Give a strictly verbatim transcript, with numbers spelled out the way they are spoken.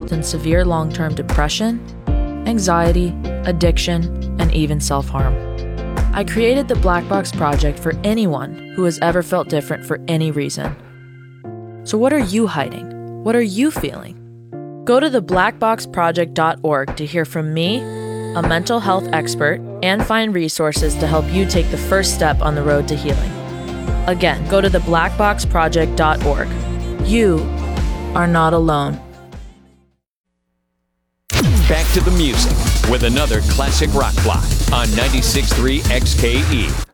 in severe long-term depression, anxiety, addiction, and even self-harm. I created the Black Box Project for anyone who has ever felt different for any reason. So what are you hiding? What are you feeling? Go to the black box project dot org to hear from me, a mental health expert, and find resources to help you take the first step on the road to healing. Again, go to the black box project dot org. You are not alone. Back to the music with another classic rock block on ninety-six point three X K E.